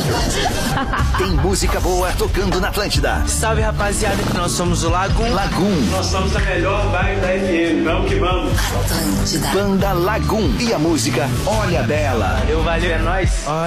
Tem música boa tocando na Atlântida. Salve, rapaziada, que nós somos o Lagum. Nós somos a melhor vibe da FM. Vamos que vamos. Atlântida. Banda Lagum. E a música Olha Bela. Valeu, é nóis.